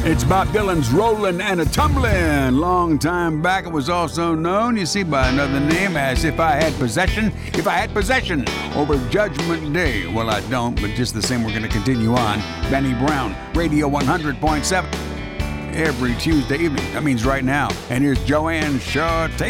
It's Bob Dylan's Rollin' and a Tumblin'. Long time back, it was also known, you see, by another name as If I Had Possession. If I Had Possession over Judgment Day. Well, I don't, but just the same, we're going to continue on. Benny Brown, Radio 100.7. Every Tuesday evening. That means right now. And here's Joanne Shaw Taylor.